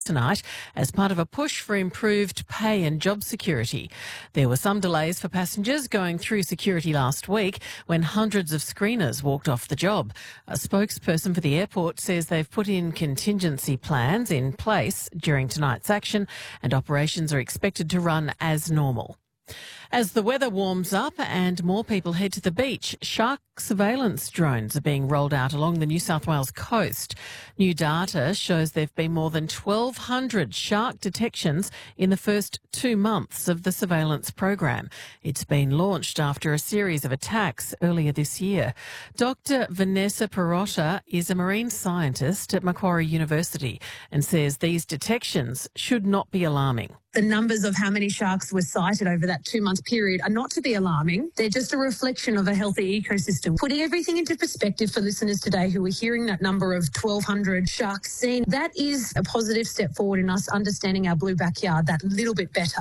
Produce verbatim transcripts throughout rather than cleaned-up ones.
tonight as part of a push for improved pay and job security. There were some delays for passengers going through security last week when hundreds of screeners walked off the job. A spokesperson for the airport says they've put in contingency plans in place during tonight's action and operations are expected to run as normal. As the weather warms up and more people head to the beach, shark surveillance drones are being rolled out along the New South Wales coast. New data shows there have been more than twelve hundred shark detections in the first two months of the surveillance program. It's been launched after a series of attacks earlier this year. Doctor Vanessa Perotta is a marine scientist at Macquarie University and says these detections should not be alarming. The numbers of how many sharks were sighted over that two-month period are not to be alarming. They're just a reflection of a healthy ecosystem. Putting everything into perspective for listeners today who are hearing that number of twelve hundred sharks seen, that is a positive step forward in us understanding our blue backyard that little bit better.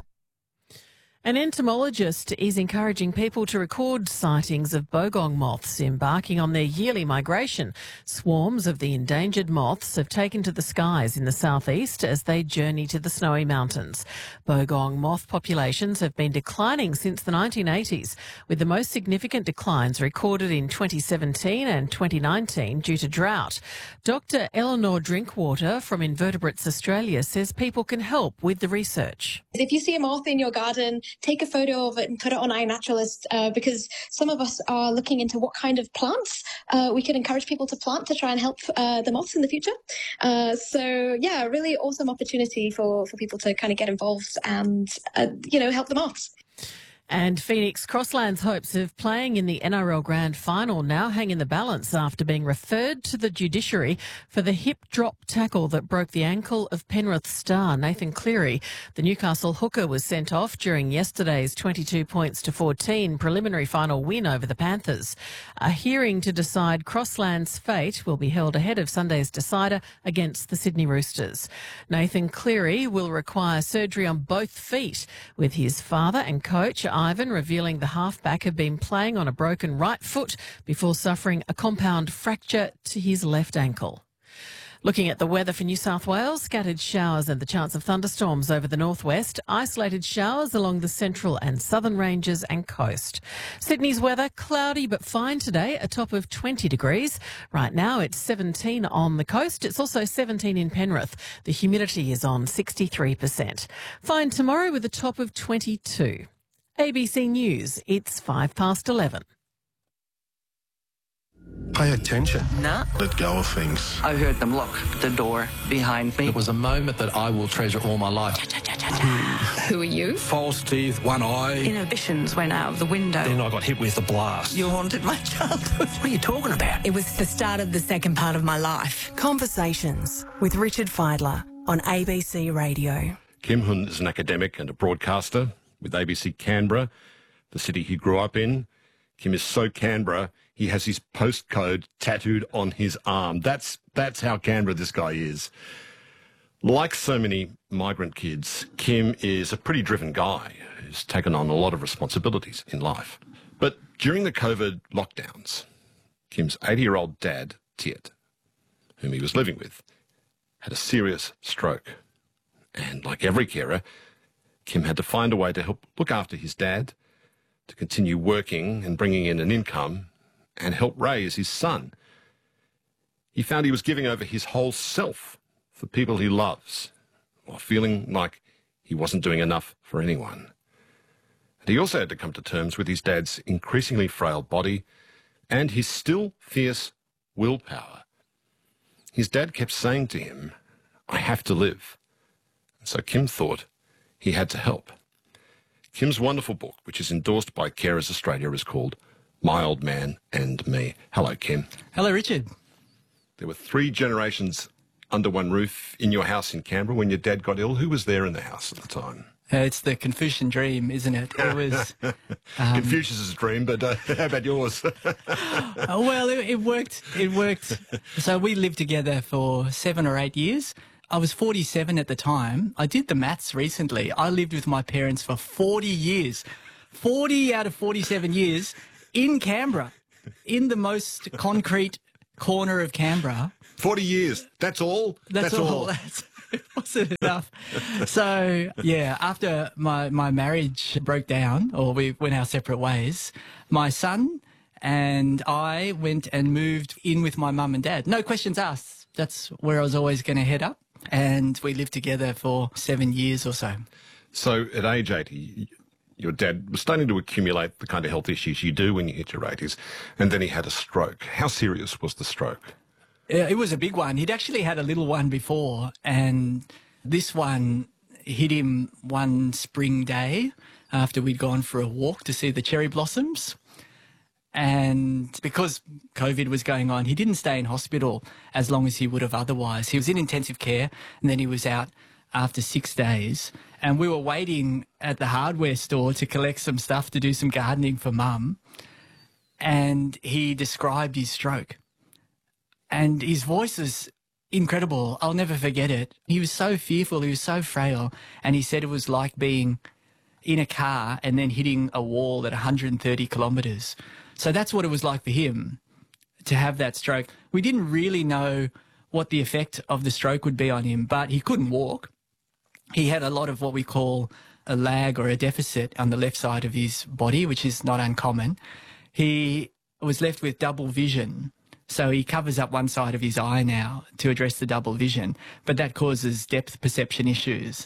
An entomologist is encouraging people to record sightings of bogong moths embarking on their yearly migration. Swarms of the endangered moths have taken to the skies in the southeast as they journey to the snowy mountains. Bogong moth populations have been declining since the nineteen eighties, with the most significant declines recorded in twenty seventeen and twenty nineteen due to drought. Doctor Eleanor Drinkwater from Invertebrates Australia says people can help with the research. If you see a moth in your garden, take a photo of it and put it on iNaturalist uh, because some of us are looking into what kind of plants uh, we can encourage people to plant to try and help uh, the moths in the future. Uh, so, yeah, really awesome opportunity for, for people to kind of get involved and, uh, you know, help the moths. And Phoenix Crossland's hopes of playing in the N R L Grand Final now hang in the balance after being referred to the judiciary for the hip drop tackle that broke the ankle of Penrith star Nathan Cleary. The Newcastle hooker was sent off during yesterday's twenty-two points to fourteen preliminary final win over the Panthers. A hearing to decide Crossland's fate will be held ahead of Sunday's decider against the Sydney Roosters. Nathan Cleary will require surgery on both feet, with his father and coach Ivan revealing the halfback had been playing on a broken right foot before suffering a compound fracture to his left ankle. Looking at the weather for New South Wales, scattered showers and the chance of thunderstorms over the northwest, isolated showers along the central and southern ranges and coast. Sydney's weather, cloudy but fine today, a top of twenty degrees. Right now it's seventeen on the coast. It's also seventeen in Penrith. The humidity is on sixty-three percent. Fine tomorrow with a top of twenty-two. A B C News, it's five past eleven. Pay attention. Nah. Let go of things. I heard them lock the door behind me. It was a moment that I will treasure all my life. Who are you? False teeth, one eye. Inhibitions went out of the window. Then I got hit with a blast. You haunted my childhood. What are you talking about? It was the start of the second part of my life. Conversations with Richard Fidler on A B C Radio. Kim Hun is an academic and a broadcaster with A B C Canberra, the city he grew up in. Kim is so Canberra, he has his postcode tattooed on his arm. That's that's how Canberra this guy is. Like so many migrant kids, Kim is a pretty driven guy who's taken on a lot of responsibilities in life. But during the COVID lockdowns, Kim's eighty-year-old dad, Tiet, whom he was living with, had a serious stroke. And like every carer, Kim had to find a way to help look after his dad, to continue working and bringing in an income, and help raise his son. He found he was giving over his whole self for people he loves, while feeling like he wasn't doing enough for anyone. And he also had to come to terms with his dad's increasingly frail body and his still fierce willpower. His dad kept saying to him, "I have to live." And so Kim thought he had to help. Kim's wonderful book, which is endorsed by Carers Australia, is called My Old Man and Me. Hello, Kim. Hello, Richard. There were three generations under one roof in your house in Canberra when your dad got ill. Who was there in the house at the time? Uh, it's the Confucian dream, isn't it? It was um, Confucius's dream, but uh, how about yours? uh, well, it, it worked. It worked. So we lived together for seven or eight years. I was forty-seven at the time. I did the maths recently. I lived with my parents for forty years. forty out of forty-seven years in Canberra, in the most concrete corner of Canberra. forty years. That's all? That's, That's all. all. That's... it wasn't enough. So, yeah, after my, my marriage broke down, or we went our separate ways, my son and I went and moved in with my mum and dad. No questions asked. That's where I was always going to head up. And we lived together for seven years or so. So at age eighty, your dad was starting to accumulate the kind of health issues you do when you hit your eighties, and then he had a stroke. How serious was the stroke? It was a big one. He'd actually had a little one before, and this one hit him one spring day after we'd gone for a walk to see the cherry blossoms. And because COVID was going on, he didn't stay in hospital as long as he would have otherwise. He was in intensive care, and then he was out after six days. And we were waiting at the hardware store to collect some stuff to do some gardening for Mum. And he described his stroke. And his voice is incredible. I'll never forget it. He was so fearful. He was so frail. And he said it was like being in a car and then hitting a wall at one hundred thirty kilometres. So that's what it was like for him to have that stroke. We didn't really know what the effect of the stroke would be on him, but he couldn't walk. He had a lot of what we call a lag or a deficit on the left side of his body, which is not uncommon. He was left with double vision. So he covers up one side of his eye now to address the double vision, but that causes depth perception issues.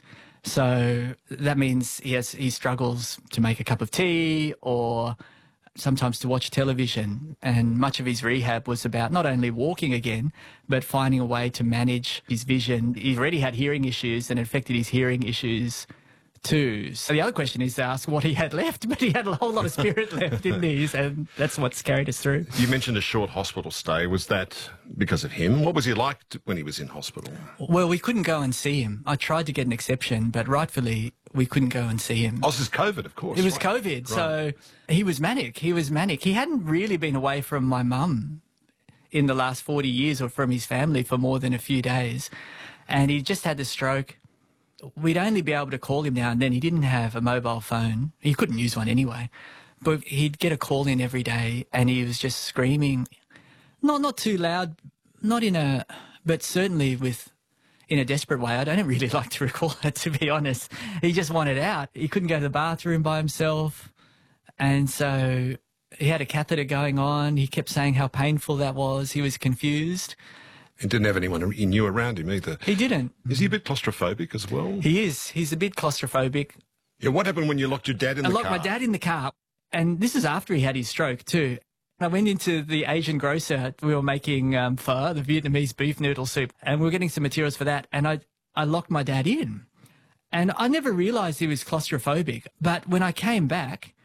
So that means he has, he struggles to make a cup of tea or sometimes to watch television. And much of his rehab was about not only walking again, but finding a way to manage his vision. He already had hearing issues and it affected his hearing issues too. So the other question is to ask what he had left, but he had a whole lot of spirit left, didn't he? And that's what's carried us through. You mentioned a short hospital stay. Was that because of him? What was he like when he was in hospital? Well, we couldn't go and see him. I tried to get an exception, but rightfully we couldn't go and see him. Oh, this is COVID, of course. It was right. COVID, right. so he was manic. He was manic. He hadn't really been away from my mum in the last forty years or from his family for more than a few days. And he just had the stroke. We'd only be able to call him now and then. He didn't have a mobile phone. He couldn't use one anyway. But he'd get a call in every day and he was just screaming. Not not too loud, not in a, but certainly with, in a desperate way. I don't really like to recall it, to be honest. He just wanted out. He couldn't go to the bathroom by himself. And so he had a catheter going on. He kept saying how painful that was. He was confused. He didn't have anyone he knew around him either. He didn't. Is he a bit claustrophobic as well? He is. He's a bit claustrophobic. Yeah, what happened when you locked your dad in I the locked car? my dad in the car, and this is after he had his stroke too. I went into the Asian grocer. We were making um, pho, the Vietnamese beef noodle soup, and we were getting some materials for that, and I, I locked my dad in. And I never realised he was claustrophobic, but when I came back,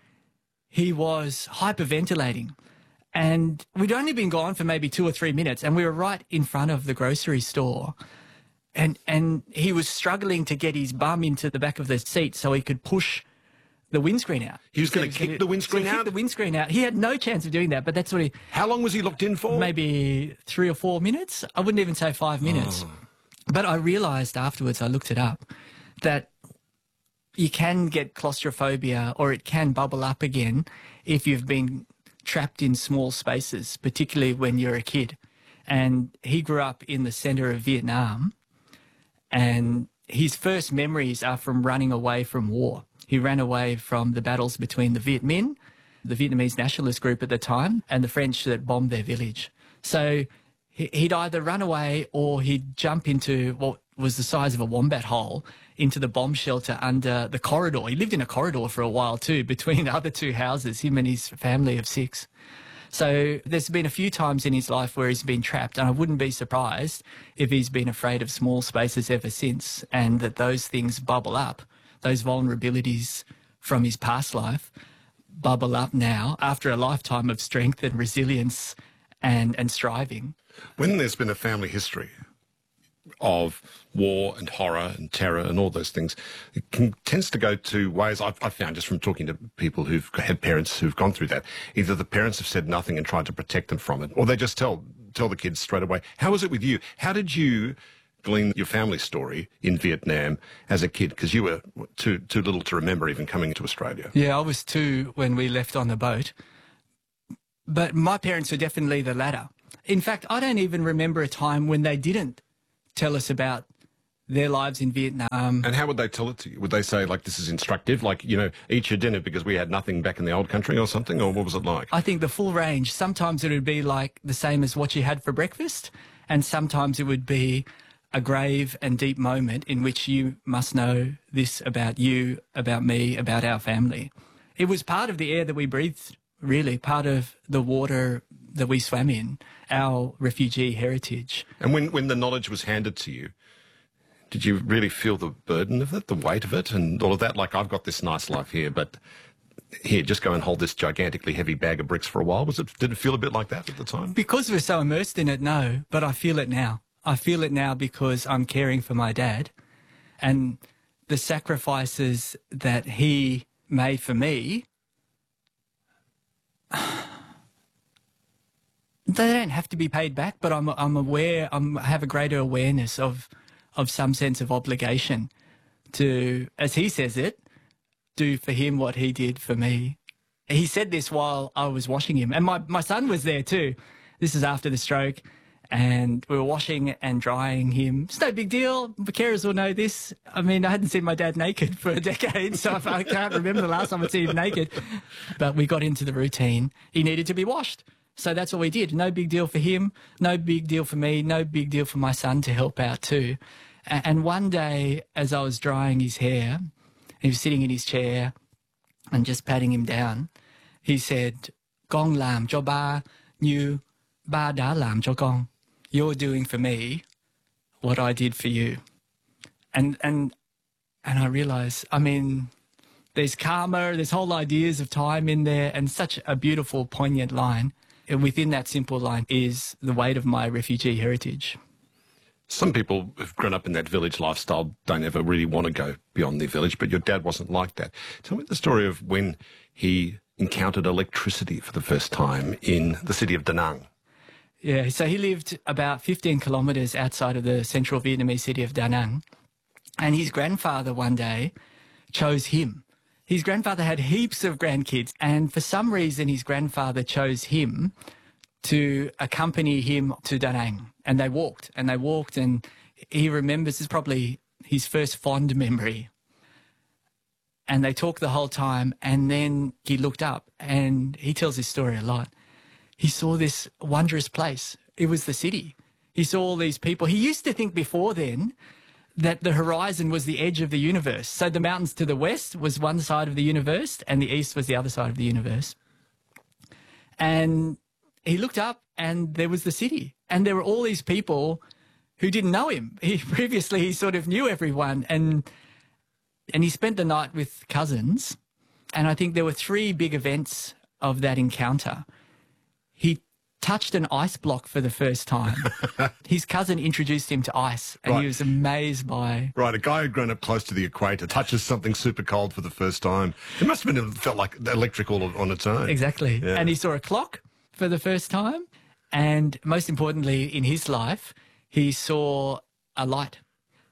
he was hyperventilating. And we'd only been gone for maybe two or three minutes, and we were right in front of the grocery store. And and he was struggling to get his bum into the back of the seat so he could push the windscreen out. He was going to kick the windscreen so out? Kick the windscreen out. He had no chance of doing that, but that's what he... How long was he locked in for? Maybe three or four minutes. I wouldn't even say five minutes. Oh. But I realised afterwards, I looked it up, that you can get claustrophobia or it can bubble up again if you've been trapped in small spaces, particularly when you're a kid. And he grew up in the centre of Vietnam, and his first memories are from running away from war. He ran away from the battles between the Viet Minh, the Vietnamese nationalist group at the time, and the French that bombed their village. So he'd either run away or he'd jump into what was the size of a wombat hole into the bomb shelter under the corridor. He lived in a corridor for a while too, between the other two houses, him and his family of six. So there's been a few times in his life where he's been trapped, and I wouldn't be surprised if he's been afraid of small spaces ever since, and that those things bubble up, those vulnerabilities from his past life bubble up now after a lifetime of strength and resilience and, and striving. When there's been a family history of war and horror and terror and all those things, it can, tends to go to ways I've, I've found just from talking to people who've had parents who've gone through that. Either the parents have said nothing and tried to protect them from it, or they just tell tell the kids straight away. How was it with you? How did you glean your family story in Vietnam as a kid? Because you were too too little to remember even coming to Australia. Yeah, I was two when we left on the boat. But my parents were definitely the latter. In fact, I don't even remember a time when they didn't tell us about their lives in Vietnam. And how would they tell it to you? Would they say, like, this is instructive, like, you know, eat your dinner because we had nothing back in the old country or something, or what was it like? I think the full range. Sometimes it would be like the same as what you had for breakfast, and sometimes it would be a grave and deep moment in which you must know this about you, about me, about our family. It was part of the air that we breathed, really, part of the water that we swam in, our refugee heritage. And when, when the knowledge was handed to you, did you really feel the burden of it, the weight of it, and all of that? Like, I've got this nice life here, but here, just go and hold this gigantically heavy bag of bricks for a while. Was it? Did it feel a bit like that at the time? Because we're so immersed in it, no, but I feel it now. I feel it now because I'm caring for my dad, and the sacrifices that he made for me, they don't have to be paid back, but I'm I'm aware, I'm, I have a greater awareness of of some sense of obligation to, as he says it, do for him what he did for me. He said this while I was washing him, and my, my son was there too. This is after the stroke, and we were washing and drying him. It's no big deal. The carers will know this. I mean, I hadn't seen my dad naked for a decade, so I can't remember the last time I'd seen him naked. But we got into the routine. He needed to be washed. So that's what we did. No big deal for him, no big deal for me, no big deal for my son to help out too. And one day, as I was drying his hair, he was sitting in his chair and just patting him down, he said, "Con làm cho ba như ba đã làm cho con." You're doing for me what I did for you. And and and I realised, I mean, there's karma, there's whole ideas of time in there, and such a beautiful, poignant line. And within that simple line is the weight of my refugee heritage. Some people who've grown up in that village lifestyle don't ever really want to go beyond their village, but your dad wasn't like that. Tell me the story of when he encountered electricity for the first time in the city of Da Nang. Yeah, so he lived about fifteen kilometres outside of the central Vietnamese city of Da Nang, and his grandfather one day chose him. His grandfather had heaps of grandkids, and for some reason his grandfather chose him to accompany him to Da Nang. And they walked, and they walked, and he remembers, it's probably his first fond memory. And they talked the whole time, and then he looked up, and he tells his story a lot. He saw this wondrous place. It was the city. He saw all these people. He used to think before then that the horizon was the edge of the universe. So the mountains to the west was one side of the universe, and the east was the other side of the universe. And he looked up, and there was the city. And there were all these people who didn't know him. He previously, he sort of knew everyone. And, and he spent the night with cousins. And I think there were three big events of that encounter. He touched an ice block for the first time. His cousin introduced him to ice, and Right. he was amazed by... Right, a guy who'd grown up close to the equator touches something super cold for the first time. It must have been, felt like electrical on its own. Exactly. Yeah. And he saw a clock for the first time. And most importantly, in his life, he saw a light.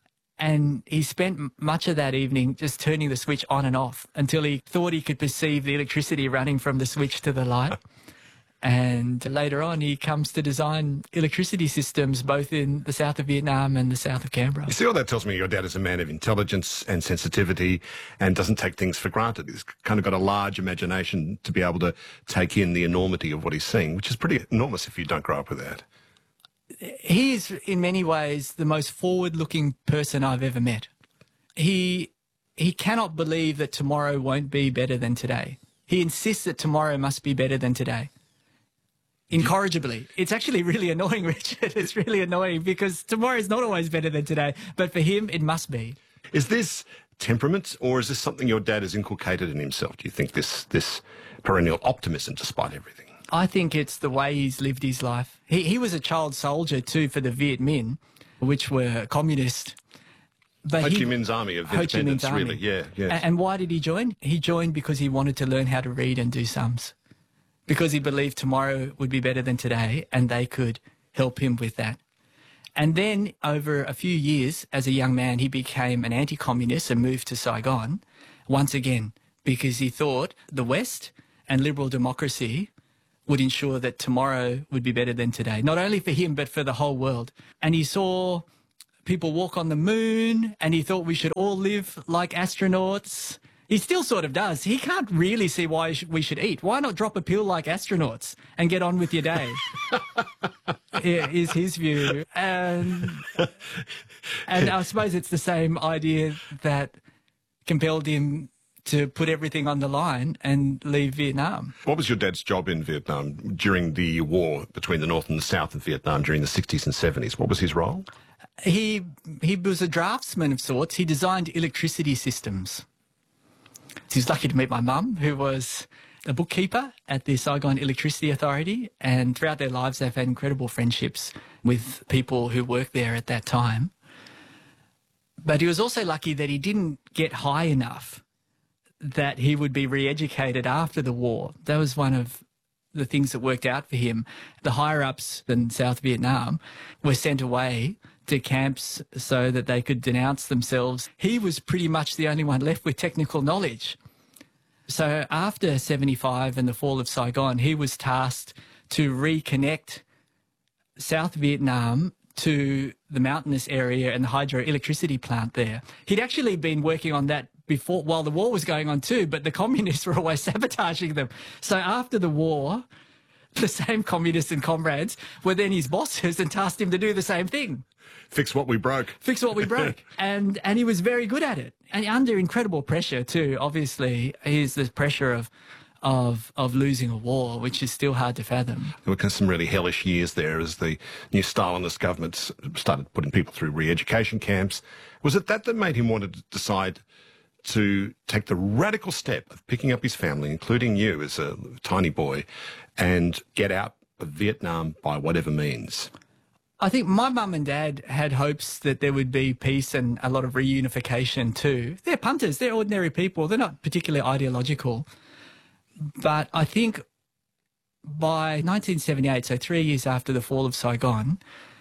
And he spent m- much of that evening just turning the switch on and off until he thought he could perceive the electricity running from the switch to the light. And later on, he comes to design electricity systems both in the south of Vietnam and the south of Canberra. You see, all that tells me your dad is a man of intelligence and sensitivity and doesn't take things for granted. He's kind of got a large imagination to be able to take in the enormity of what he's seeing, which is pretty enormous if you don't grow up with that. He is, in many ways, the most forward-looking person I've ever met. He he cannot believe that tomorrow won't be better than today. He insists that tomorrow must be better than today. Incorrigibly. It's actually really annoying, Richard. It's really annoying because tomorrow is not always better than today, but for him, it must be. Is this temperament, or is this something your dad has inculcated in himself? Do you think this this perennial optimism despite everything? I think it's the way he's lived his life. He he was a child soldier too for the Viet Minh, which were communist. But Ho he, Chi Minh's army of Ho Chi independence, Minh's army. really. Yeah, yeah. A- And why did he join? He joined because he wanted to learn how to read and do sums. Because he believed tomorrow would be better than today, and they could help him with that. And then over a few years, as a young man, he became an anti-communist and moved to Saigon once again because he thought the West and liberal democracy would ensure that tomorrow would be better than today, not only for him, but for the whole world. And he saw people walk on the moon, and he thought we should all live like astronauts. He still sort of does. He can't really see why we should eat. Why not drop a pill like astronauts and get on with your day? Is his view. And, and I suppose it's the same idea that compelled him to put everything on the line and leave Vietnam. What was your dad's job in Vietnam during the war between the North and the South of Vietnam during the sixties and seventies? What was his role? He, he was a draftsman of sorts. He designed electricity systems. He was lucky to meet my mum, who was a bookkeeper at the Saigon Electricity Authority, and throughout their lives they've had incredible friendships with people who worked there at that time. But he was also lucky that he didn't get high enough that he would be re-educated after the war. That was one of the things that worked out for him. The higher-ups in South Vietnam were sent away to camps so that they could denounce themselves. He was pretty much the only one left with technical knowledge. So after seventy-five and the fall of Saigon, he was tasked to reconnect South Vietnam to the mountainous area and the hydroelectricity plant there. He'd actually been working on that before, while the war was going on too, but the communists were always sabotaging them. So after the war, the same communists and comrades were then his bosses and tasked him to do the same thing. Fix what we broke. Fix what we broke. and and he was very good at it. And under incredible pressure too. Obviously, here's the pressure of of of losing a war, which is still hard to fathom. There were some really hellish years there as the new Stalinist government started putting people through re-education camps. Was it that that made him want to decide to take the radical step of picking up his family, including you as a tiny boy, and get out of Vietnam by whatever means? I think my mum and dad had hopes that there would be peace and a lot of reunification too. They're punters, they're ordinary people, they're not particularly ideological. But I think by nineteen seventy-eight, so three years after the fall of Saigon,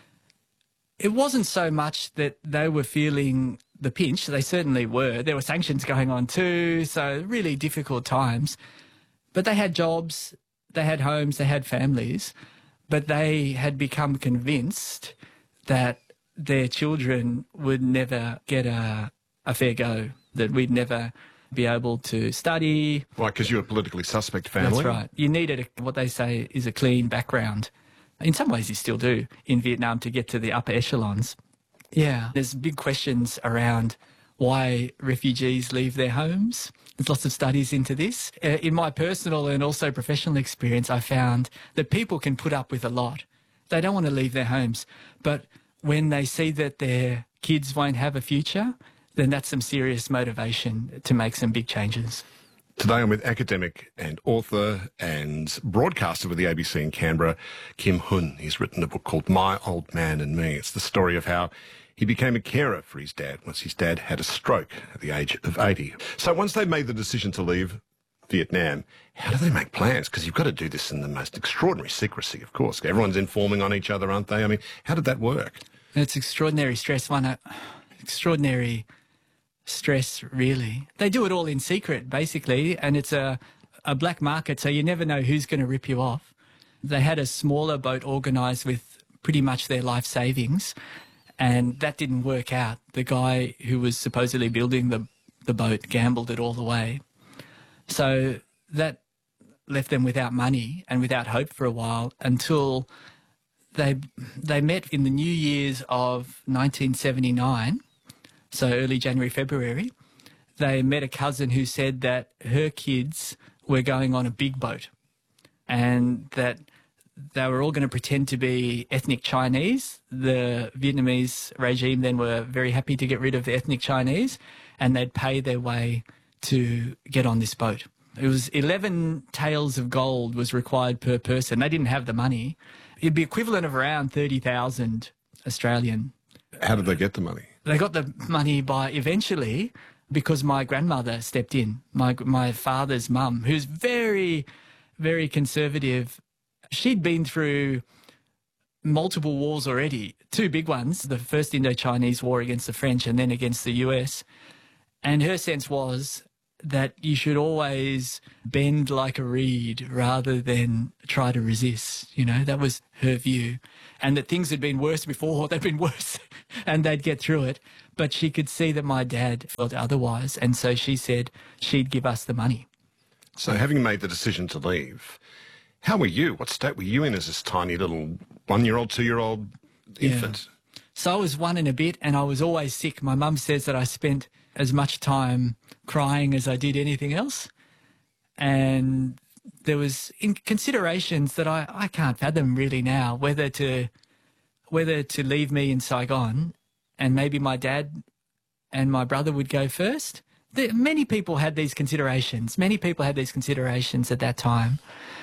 it wasn't so much that they were feeling the pinch. They certainly were. There were sanctions going on too, so really difficult times. But they had jobs, they had homes, they had families, but they had become convinced that their children would never get a, a fair go, that we'd never be able to study. Right, because you're a politically suspect family. That's right. You needed a, what they say is a clean background. In some ways you still do in Vietnam to get to the upper echelons. Yeah, there's big questions around why refugees leave their homes. There's lots of studies into this. Uh, in my personal and also professional experience, I found that people can put up with a lot. They don't want to leave their homes. But when they see that their kids won't have a future, then that's some serious motivation to make some big changes. Today I'm with academic and author and broadcaster with the A B C in Canberra, Kim Hun. He's written a book called My Old Man and Me. It's the story of how he became a carer for his dad once his dad had a stroke at the age of eighty. So once they made the decision to leave Vietnam, how do they make plans? Because you've got to do this in the most extraordinary secrecy, of course. Everyone's informing on each other, aren't they? I mean, how did that work? It's extraordinary stress, one uh, extraordinary stress, really. They do it all in secret, basically, and it's a, a black market, so you never know who's going to rip you off. They had a smaller boat organised with pretty much their life savings, and that didn't work out. The guy who was supposedly building the, the boat gambled it all the way. So that left them without money and without hope for a while until they they met in the New Year's of nineteen seventy-nine, so early January, February. They met a cousin who said that her kids were going on a big boat and that they were all going to pretend to be ethnic Chinese. The Vietnamese regime then were very happy to get rid of the ethnic Chinese, and they'd pay their way to get on this boat. It was eleven taels of gold was required per person. They didn't have the money. It'd be equivalent of around thirty thousand Australian. How did they get the money? They got the money by eventually because my grandmother stepped in, my my father's mum, who's very, very conservative. She'd been through multiple wars already, two big ones, the first Indo-Chinese war against the French and then against the U S. And her sense was that you should always bend like a reed rather than try to resist. You know, that was her view. And that things had been worse before, they'd been worse, and they'd get through it. But she could see that my dad felt otherwise, and so she said she'd give us the money. So having made the decision to leave, how were you? What state were you in as this tiny little one-year-old, two-year-old infant? Yeah. So I was one and a bit, and I was always sick. My mum says that I spent as much time crying as I did anything else. And there was in considerations that I, I can't fathom really now, whether to whether to leave me in Saigon and maybe my dad and my brother would go first. There, many people had these considerations. Many people had these considerations at that time.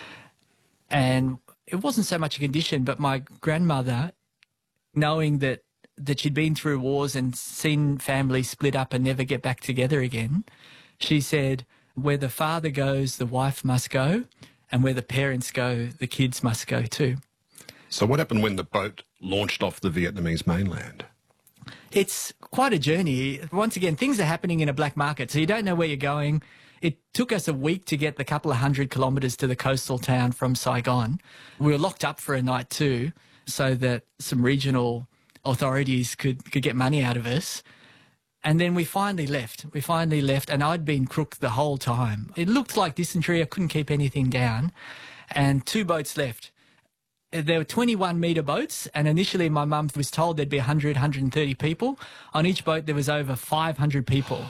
And it wasn't so much a condition, but my grandmother, knowing that that she'd been through wars and seen families split up and never get back together again, she said, where the father goes, the wife must go, and where the parents go, the kids must go too. So what happened when the boat launched off the Vietnamese mainland? It's quite a journey. Once again, things are happening in a black market, so you don't know where you're going. It took us a week to get the couple of hundred kilometres to the coastal town from Saigon. We were locked up for a night too, so that some regional authorities could, could get money out of us. And then we finally left. We finally left, and I'd been crook the whole time. It looked like dysentery. I couldn't keep anything down. And two boats left. There were twenty-one metre boats, and initially my mum was told there'd be one hundred, one hundred thirty people. On each boat, there was over five hundred people.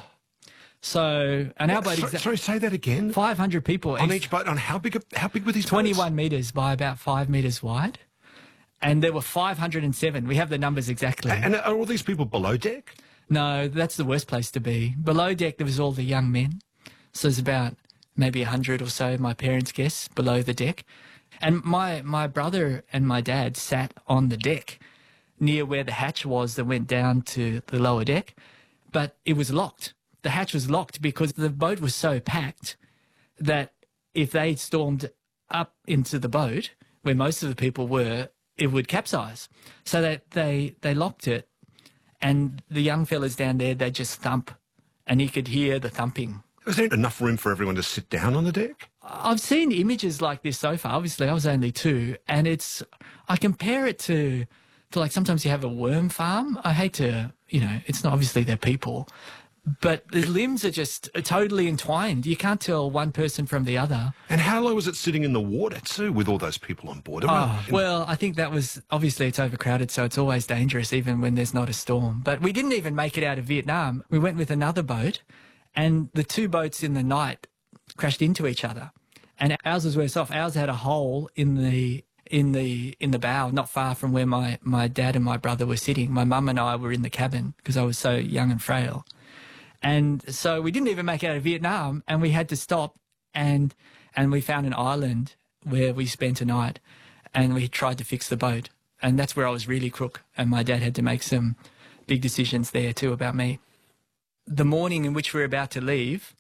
So, and our boat... Sorry, sorry, say that again? five hundred people. On each boat? On how big, how big were these twenty-one boats? metres by about five metres wide. And there were five hundred seven. We have the numbers exactly. And are all these people below deck? No, that's the worst place to be. Below deck, there was all the young men. So there's about maybe a hundred or so, my parents guess, below the deck. And my, my brother and my dad sat on the deck near where the hatch was that went down to the lower deck. But it was locked. The hatch was locked because the boat was so packed that if they stormed up into the boat, where most of the people were, it would capsize. So that they, they locked it. And the young fellas down there, they just thump, and you could hear the thumping. Was there enough room for everyone to sit down on the deck? I've seen images like this so far. Obviously, I was only two, and it's, I compare it to, to like sometimes you have a worm farm. I hate to, you know, it's not obviously they're people, but the limbs are just totally entwined. You can't tell one person from the other. And how low was it sitting in the water too, with all those people on board? Oh, well, I think that was, obviously it's overcrowded, so it's always dangerous even when there's not a storm. But we didn't even make it out of Vietnam. We went with another boat, and the two boats in the night crashed into each other. And ours was worse off. Ours had a hole in the in the in the bow, not far from where my, my dad and my brother were sitting. My mum and I were in the cabin because I was so young and frail. And so we didn't even make it out of Vietnam, and we had to stop, and and we found an island where we spent a night, and we tried to fix the boat. And that's where I was really crook, and my dad had to make some big decisions there too about me. The morning in which we were about to leave,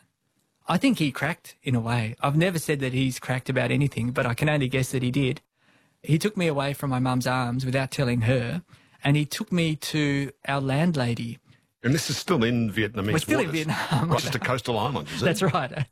I think he cracked in a way. I've never said that he's cracked about anything, but I can only guess that he did. He took me away from my mum's arms without telling her, and he took me to our landlady. And this is still in Vietnamese We're still waters. in Vietnam. Right, just a coastal island, is it? That's right.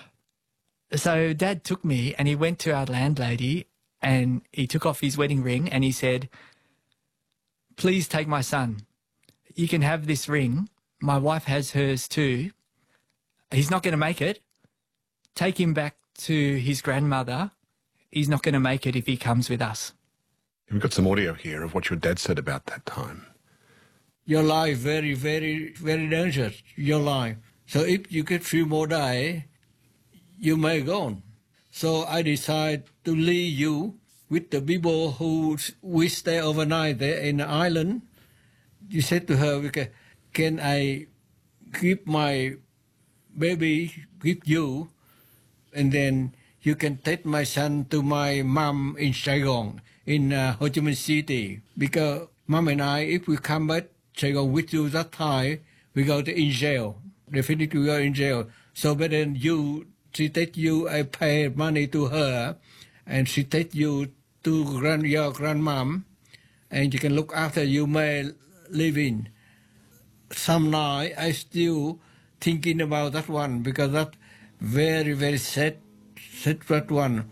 So Dad took me, and he went to our landlady, and he took off his wedding ring, and he said, "Please take my son. You can have this ring. My wife has hers too. He's not going to make it. Take him back to his grandmother. He's not going to make it if he comes with us." We've got some audio here of what your dad said about that time. Your life very, very, very dangerous, your life. So if you get few more days, you may go on. So I decide to leave you with the people who we stay overnight there in the island. You said to her, okay, can I keep my baby with you, and then you can take my son to my mom in Saigon, in uh, Ho Chi Minh City. Because mom and I, if we come back Saigon with you that time, we go to in jail. Definitely we go in jail. So but then you, she take you, I pay money to her, and she take you to grand, your grandmom, and you can look after you may live in. Some night I still thinking about that one because that very, very sad, sad that one.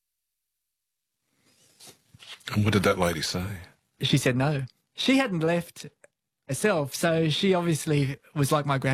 And what did that lady say? She said no. She hadn't left herself, so she obviously was like my grand.